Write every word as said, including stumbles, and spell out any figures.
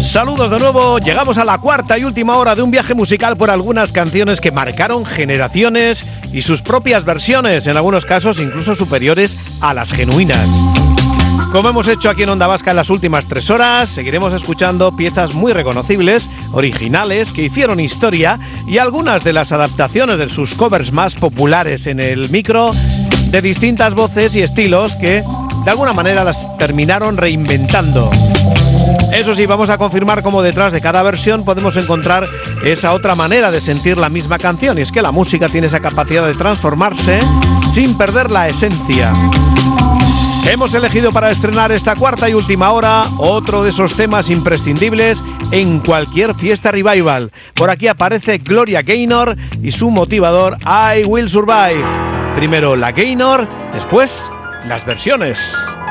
Saludos de nuevo, llegamos a la cuarta y última hora de un viaje musical por algunas canciones que marcaron generaciones y sus propias versiones, en algunos casos incluso superiores a las genuinas. Como hemos hecho aquí en Onda Vasca en las últimas tres horas, seguiremos escuchando piezas muy reconocibles, originales, que hicieron historia, y algunas de las adaptaciones de sus covers más populares en el micro, de distintas voces y estilos que de alguna manera las terminaron reinventando. Eso sí, vamos a confirmar cómo detrás de cada versión podemos encontrar esa otra manera de sentir la misma canción, y es que la música tiene esa capacidad de transformarse sin perder la esencia. Hemos elegido para estrenar esta cuarta y última hora otro de esos temas imprescindibles en cualquier fiesta revival. Por aquí aparece Gloria Gaynor y su motivador I Will Survive. Primero la Gaynor, después las versiones.